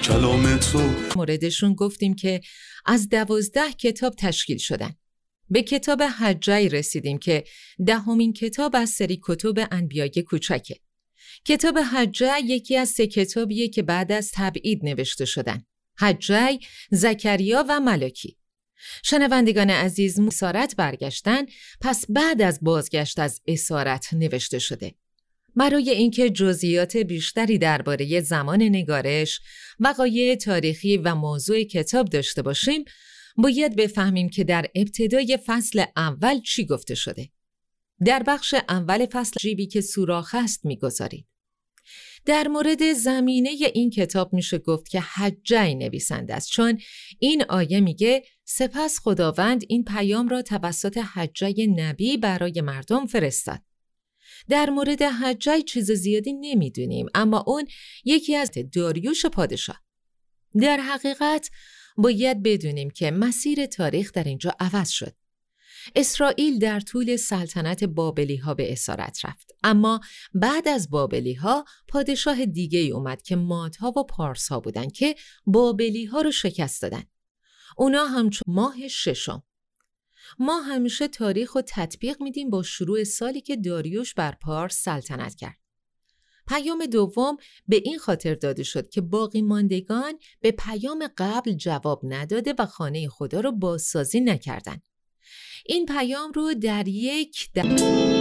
کلام تو. موردشون گفتیم که از 12 کتاب تشکیل شدن. به کتاب حجی رسیدیم که 10مین کتاب از سری کتب انبیای کوچکه. کتاب حجی یکی از 3 کتابیه که بعد از تبعید نوشته شدن: حجی، زکریا و ملاکی. شنوندگان عزیز، اسارت برگشتن پس بعد از بازگشت از اسارت نوشته شده. برای اینکه جزئیات بیشتری درباره زمان نگارش، وقایع تاریخی و موضوع کتاب داشته باشیم، باید بفهمیم که در ابتدای فصل اول چی گفته شده. در بخش اول فصل جیبی که سوراخ است می‌گذارید. در مورد زمینه این کتاب میشه گفت که حجی نویسنده است، چون این آیه میگه سپس خداوند این پیام را توسط حجی نبی برای مردم فرستاد. در مورد حجی چیز زیادی نمیدونیم، اما اون یکی از داریوش پادشاه. در حقیقت باید بدونیم که مسیر تاریخ در اینجا عوض شد. اسرائیل در طول سلطنت بابلی ها به اسارت رفت، اما بعد از بابلی ها پادشاه دیگه ای اومد که مادها و پارس ها بودن که بابلی ها رو شکست دادن. اونا همچون ماه 6. ما همیشه تاریخ رو تطبیق میدیم با شروع سالی که داریوش بر پارس سلطنت کرد. پیام دوم به این خاطر داده شد که باقی ماندگان به پیام قبل جواب نداده و خانه خدا رو بازسازی نکردند. این پیام رو در